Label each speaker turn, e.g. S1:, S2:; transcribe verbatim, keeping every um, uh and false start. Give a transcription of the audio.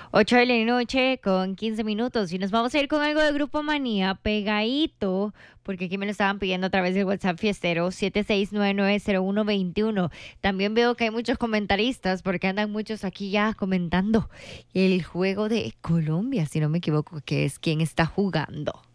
S1: Ocho de la noche con quince minutos y nos vamos a ir con algo de Grupo Manía pegadito, porque aquí me lo estaban pidiendo a través del WhatsApp fiestero siete seis nueve nueve cero uno dos uno. También veo que hay muchos comentaristas porque andan muchos aquí ya comentando el juego de Colombia, si no me equivoco, que es quien está jugando.